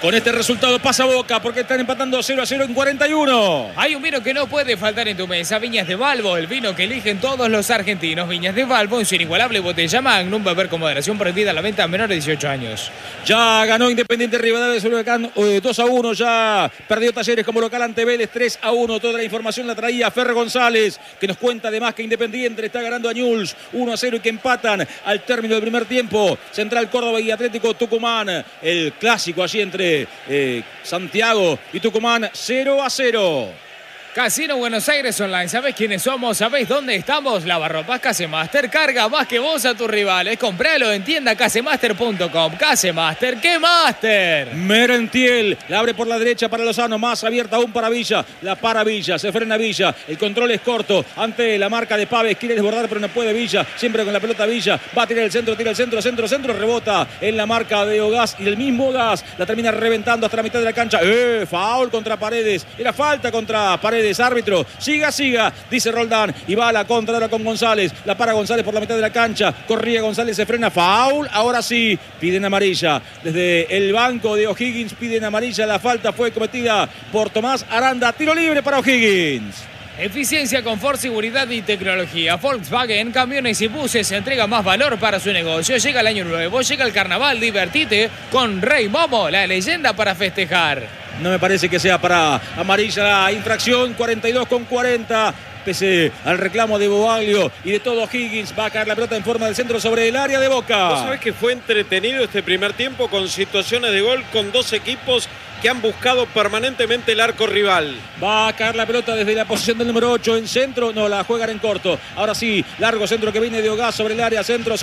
Con este resultado pasa Boca porque están empatando 0-0 en 41. Hay un vino que no puede faltar en tu mesa, Viñas de Valvo, el vino que eligen todos los argentinos. Viñas de Valvo en su inigualable botella Magnum, beber con moderación, prohibida la venta a menores de 18 años. Ya ganó Independiente Rivadavia sobre Huracán 2-1, ya perdió Talleres como local ante Vélez 3-1. Toda la información la traía Fer González, que nos cuenta además que Independiente está ganando a Newell's 1-0 y que empatan al término del primer tiempo. Central Córdoba y Atlético Tucumán, el clásico allí entre Santiago y Tucumán, 0-0. Casino Buenos Aires Online, ¿sabés quiénes somos? ¿Sabés dónde estamos? Lavarropas Casemaster, carga más que vos a tus rivales. Compralo en tienda casemaster.com. Casemaster, ¡qué máster! Merentiel, la abre por la derecha para Lozano, más abierta aún para Villa. La para Villa, se frena Villa. El control es corto ante la marca de Paves. Quiere desbordar pero no puede Villa. Siempre con la pelota Villa. Va a tirar el centro, centro. Rebota en la marca de Ogaz y el mismo Ogaz la termina reventando hasta la mitad de la cancha. Foul contra Paredes. Era falta contra Paredes. Árbitro, siga, dice Roldán, y va a la contra ahora con González, la para González por la mitad de la cancha, corría González, se frena, foul, ahora sí, piden amarilla, desde el banco de O'Higgins piden amarilla, la falta fue cometida por Tomás Aranda, tiro libre para O'Higgins. Eficiencia, confort, seguridad y tecnología. Volkswagen, camiones y buses, entrega más valor para su negocio. Llega el año nuevo, llega el carnaval, divertite con Rey Momo, la leyenda para festejar. No me parece que sea para amarilla la infracción, 42-40. Pese al reclamo de Bobaglio y de todo Higgins, va a caer la pelota en forma del centro sobre el área de Boca. ¿Vos sabés que fue entretenido este primer tiempo con situaciones de gol con dos equipos que han buscado permanentemente el arco rival? Va a caer la pelota desde la posición del número 8 en centro, no, la juegan en corto. Ahora sí, largo centro que viene de Ogaz sobre el área, centro.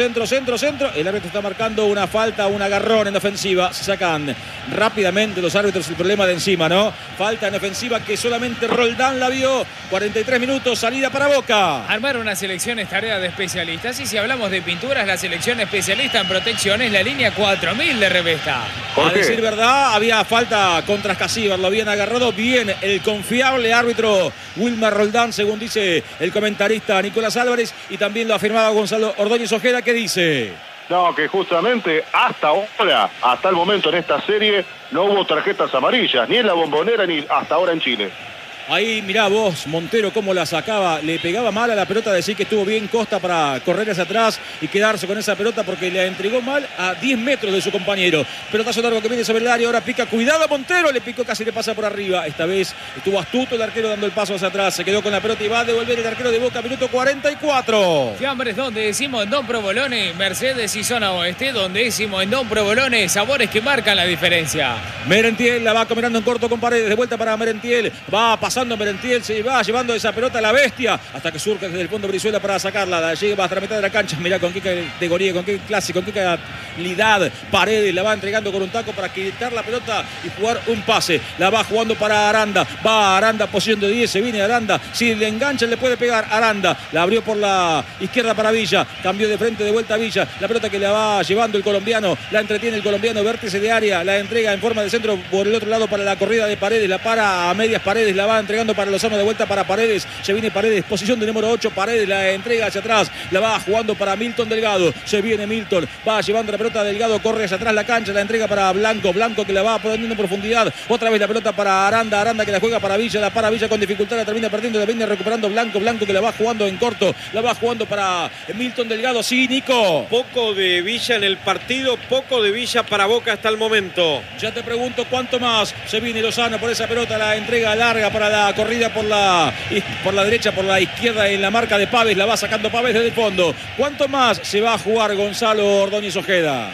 El árbitro está marcando una falta, un agarrón en ofensiva. Se sacan rápidamente los árbitros el problema de encima, ¿no? Falta en ofensiva que solamente Roldán la vio. 43 minutos, salida para Boca. Armar una selección es tarea de especialistas y si hablamos de pinturas, la selección especialista en protección es la línea 4000 de Revesta. A decir verdad, había falta contra Escasíbar, lo habían agarrado bien el confiable árbitro Wilmar Roldán, según dice el comentarista Nicolás Álvarez, y también lo afirmaba Gonzalo Ordóñez Ojeda, que dice... No, que justamente hasta ahora, hasta el momento en esta serie, no hubo tarjetas amarillas, ni en la Bombonera ni hasta ahora en Chile. Ahí mirá vos, Montero cómo la sacaba, le pegaba mal a la pelota, decir que estuvo bien Costa para correr hacia atrás y quedarse con esa pelota porque le entregó mal a 10 metros de su compañero. Pelotazo largo que viene sobre el área, ahora pica, cuidado a Montero, le picó, casi le pasa por arriba. Esta vez estuvo astuto el arquero dando el paso hacia atrás, se quedó con la pelota y va a devolver el arquero de Boca, minuto 44. Fiambres, donde decimos en Don Provolone, Mercedes y Zona Oeste, donde decimos en Don Provolone, sabores que marcan la diferencia. Merentiel la va combinando en corto con Paredes, de vuelta para Merentiel, va pasando Merentiel, se va llevando esa pelota a la bestia hasta que surge desde el fondo Brizuela para sacarla, la llega hasta la mitad de la cancha. Mirá con qué categoría, con qué clase, con qué calidad Paredes la va entregando con un taco para quitar la pelota y jugar un pase. La va jugando para Aranda, va Aranda, posición de 10, se viene Aranda, si le engancha le puede pegar Aranda, la abrió por la izquierda para Villa, cambió de frente, de vuelta a Villa, la pelota que la va llevando el colombiano, la entretiene el colombiano, vértice de área, la entrega en forma de centro por el otro lado para la corrida de Paredes, la para a medias Paredes, la va entregando para Lozano, de vuelta para Paredes, se viene Paredes, posición de número 8, Paredes la entrega hacia atrás, la va jugando para Milton Delgado, se viene Milton, va llevando la pelota Delgado, corre hacia atrás la cancha, la entrega para Blanco, Blanco que la va poniendo en profundidad, otra vez la pelota para Aranda, Aranda que la juega para Villa, la para Villa con dificultad, la termina perdiendo, la viene recuperando Blanco, Blanco que la va jugando en corto, la va jugando para Milton Delgado, sí, Nico. Poco de Villa en el partido, poco de Villa para Boca hasta el momento. Ya te pregunto cuánto más. Se viene Lozano por esa pelota, la entrega larga para la corrida por la derecha, por la izquierda en la marca de Paves, la va sacando Paves desde el fondo. ¿Cuánto más se va a jugar Gonzalo Ordóñez Ojeda?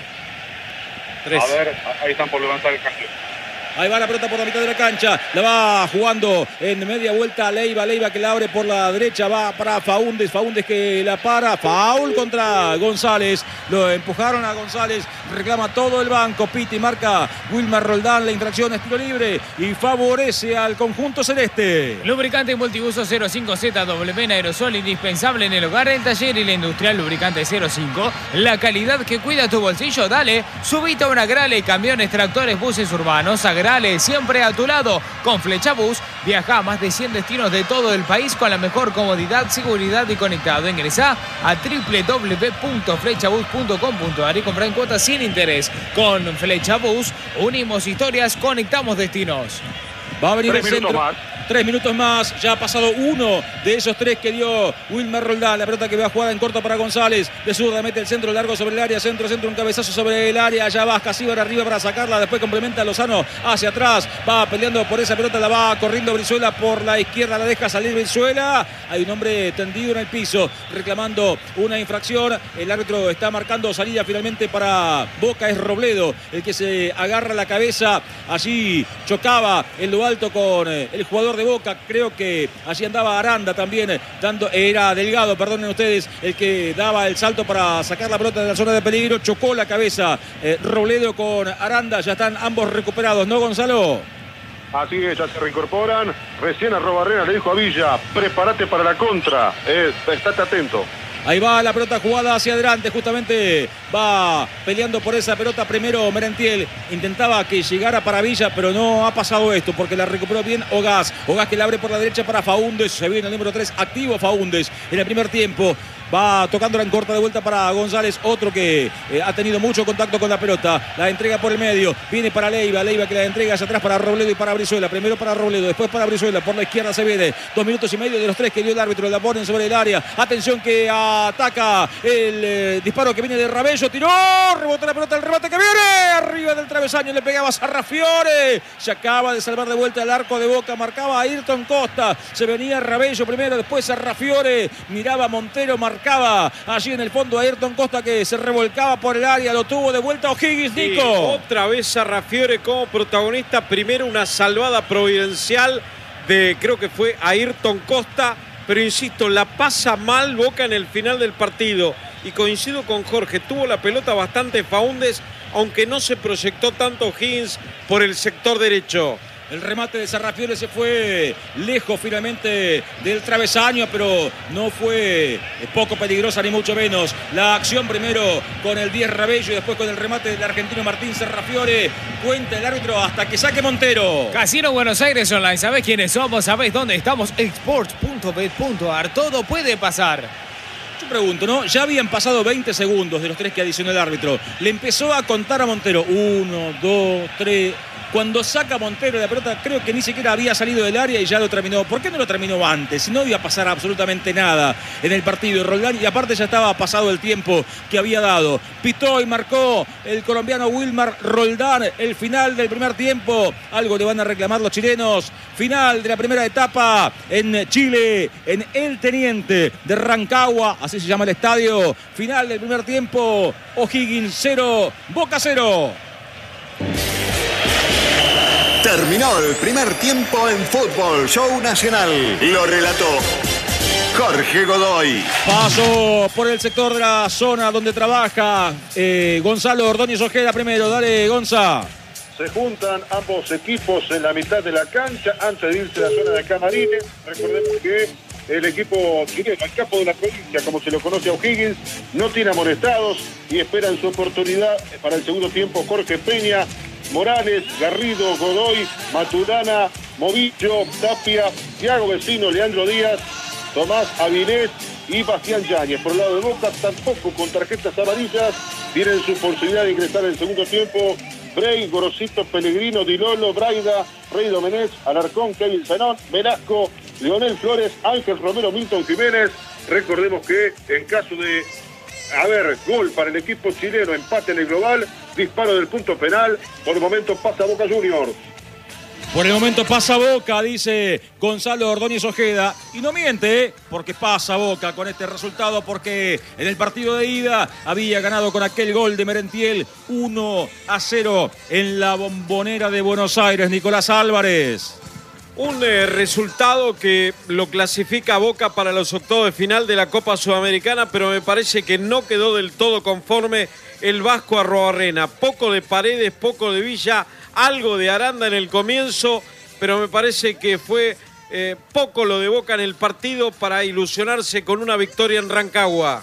3. A ver, ahí están por levantar el cambio. Ahí va la pelota por la mitad de la cancha, la va jugando en media vuelta Leiva, Leiva que la abre por la derecha, va para Faúndez, Faúndez que la para, foul contra González, lo empujaron a González, reclama todo el banco, pita y marca Wilmar Roldán, la infracción es tiro libre y favorece al conjunto celeste. Lubricante multiuso 05ZW en aerosol, indispensable en el hogar, el taller y la industrial. Lubricante 05, la calidad que cuida tu bolsillo. Dale, subite a una Grale, camiones, tractores, buses urbanos, agrega integrales, siempre a tu lado. Con Flechabús viaja a más de 100 destinos de todo el país con la mejor comodidad, seguridad y conectado. Ingresá a www.flechabus.com.ar y comprá en cuotas sin interés. Con Flechabús unimos historias, conectamos destinos. Va a venir 3 el minutos centro. más. 3 minutos más, ya ha pasado uno de esos 3 que dio Wilmer Roldán. La pelota que va a jugar en corto para González. De zurda mete el centro largo sobre el área. Centro, un cabezazo sobre el área. Ya va Casíbar arriba para sacarla. Después complementa a Lozano hacia atrás. Va peleando por esa pelota. La va corriendo Brizuela por la izquierda. La deja salir Brizuela. Hay un hombre tendido en el piso reclamando una infracción. El árbitro está marcando salida finalmente para Boca. Es Robledo el que se agarra la cabeza. Allí chocaba en lo alto con el jugador de Boca. Creo que allí andaba Aranda también era Delgado, perdonen ustedes, el que daba el salto para sacar la pelota de la zona de peligro. Chocó la cabeza Robledo con Aranda. Ya están ambos recuperados, ¿no, Gonzalo? Así que ya se reincorporan. Recién a Arrobarrena le dijo a Villa, prepárate para la contra. Estate atento. Ahí va la pelota jugada hacia adelante, justamente va peleando por esa pelota primero Merentiel. Intentaba que llegara para Villa, pero no ha pasado esto porque la recuperó bien Ogaz. Ogaz que la abre por la derecha para Faúndez. Se viene el número 3, activo Faúndez en el primer tiempo. Va tocándola en corta de vuelta para González, otro que ha tenido mucho contacto con la pelota. La entrega por el medio, viene para Leiva que la entrega hacia atrás para Robledo y para Brizuela. Primero para Robledo, después para Brizuela. Por la izquierda se viene 2 minutos y medio de los 3 que dio el árbitro. La ponen sobre el área. Atención que ataca el disparo que viene de Rabello. Tiró, rebotó la pelota, el remate que viene arriba del travesaño. Le pegaba a Sarrafiore. Se acaba de salvar de vuelta el arco de Boca. Marcaba a Ayrton Costa. Se venía Rabello primero, después Sarrafiore. Miraba a Montero, marcaba allí en el fondo a Ayrton Costa que se revolcaba por el área. Lo tuvo de vuelta O'Higgins, Nico. Otra vez Sarrafiore como protagonista. Primero una salvada providencial de, creo que fue Ayrton Costa. Pero insisto, la pasa mal Boca en el final del partido. Y coincido con Jorge, tuvo la pelota bastante Faúndez, aunque no se proyectó tanto O'Higgins por el sector derecho. El remate de Sarrafiore se fue lejos finalmente del travesaño, pero no fue poco peligrosa ni mucho menos. La acción primero con el 10 Rabello y después con el remate del argentino Martín Sarrafiore. Cuenta el árbitro hasta que saque Montero. Casino Buenos Aires Online, ¿sabés quiénes somos? ¿Sabés dónde estamos? Sports.bet.ar, todo puede pasar. Yo pregunto, ¿no? Ya habían pasado 20 segundos de los 3 que adicionó el árbitro. Le empezó a contar a Montero. 1, 2, 3... Cuando saca Montero la pelota, creo que ni siquiera había salido del área y ya lo terminó. ¿Por qué no lo terminó antes? Si no iba a pasar absolutamente nada en el partido. Roldán, y aparte ya estaba pasado el tiempo que había dado. Pitó y marcó el colombiano Wilmer Roldán el final del primer tiempo. Algo le van a reclamar los chilenos. Final de la primera etapa en Chile, en El Teniente de Rancagua, así se llama el estadio. Final del primer tiempo, O'Higgins 0, Boca 0. Terminó el primer tiempo en Fútbol Show Nacional. Lo relató Jorge Godoy. Paso por el sector de la zona donde trabaja Gonzalo Ordóñez Ojeda primero. Dale, Gonza. Se juntan ambos equipos en la mitad de la cancha antes de irse a la zona de camarines. Recordemos que el equipo chileno, el capo de la provincia, como se lo conoce a O'Higgins, no tiene amonestados y esperan su oportunidad para el segundo tiempo. Jorge Peña, Morales, Garrido, Godoy, Maturana, Movillo, Tapia, Thiago Vecino, Leandro Díaz, Tomás Avilés y Bastián Yáñez. Por el lado de Boca, tampoco con tarjetas amarillas, tienen su posibilidad de ingresar en el segundo tiempo. Bray, Gorosito, Pellegrino, Dilolo, Braida, Rey Domenech, Alarcón, Kevin Zenón, Velasco, Leonel Flores, Ángel Romero, Milton Jiménez. Recordemos que en caso de gol para el equipo chileno, empate en el global, disparo del punto penal, por el momento pasa Boca Juniors. Por el momento pasa Boca, dice Gonzalo Ordóñez Ojeda. Y no miente, porque pasa Boca con este resultado, porque en el partido de ida había ganado con aquel gol de Merentiel 1-0 en la Bombonera de Buenos Aires. Nicolás Álvarez. Un resultado que lo clasifica a Boca para los octavos de final de la Copa Sudamericana, pero me parece que no quedó del todo conforme el Vasco Arrobarrena. Poco de Paredes, poco de Villa, algo de Aranda en el comienzo, pero me parece que fue poco lo de Boca en el partido para ilusionarse con una victoria en Rancagua.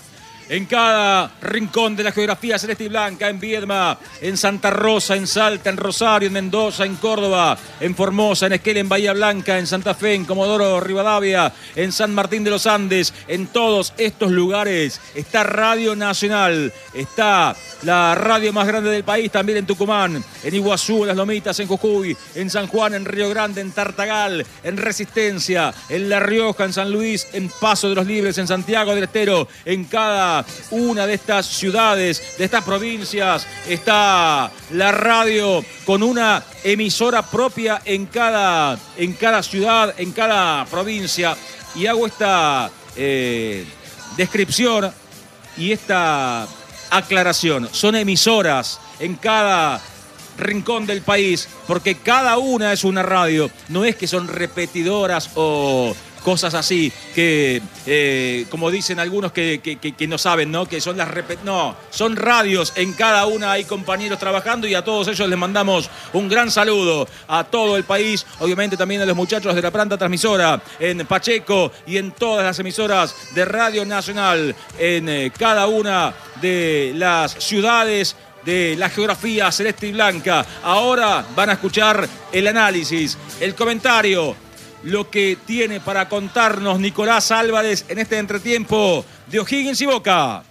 en cada rincón de la geografía celeste y blanca, en Viedma, en Santa Rosa, en Salta, en Rosario, en Mendoza, en Córdoba, en Formosa, en Esquel, en Bahía Blanca, en Santa Fe, en Comodoro Rivadavia, en San Martín de los Andes. En todos estos lugares está Radio Nacional, está la radio más grande del país, también en Tucumán, en Iguazú, en Las Lomitas, en Jujuy, en San Juan, en Río Grande, en Tartagal, en Resistencia, en La Rioja, en San Luis, en Paso de los Libres, en Santiago del Estero. En cada una de estas ciudades, de estas provincias, está la radio con una emisora propia en cada ciudad, en cada provincia. Y hago esta descripción y esta aclaración. Son emisoras en cada rincón del país, porque cada una es una radio. No es que son repetidoras o cosas así, que como dicen algunos que no saben, ¿no? Que son no, son radios. En cada una hay compañeros trabajando y a todos ellos les mandamos un gran saludo a todo el país. Obviamente también a los muchachos de la planta transmisora en Pacheco y en todas las emisoras de Radio Nacional en cada una de las ciudades de la geografía celeste y blanca. Ahora van a escuchar el análisis, el comentario, lo que tiene para contarnos Nicolás Álvarez en este entretiempo de O'Higgins y Boca.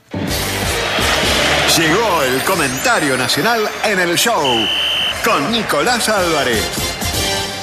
Llegó el comentario nacional en el show con Nicolás Álvarez.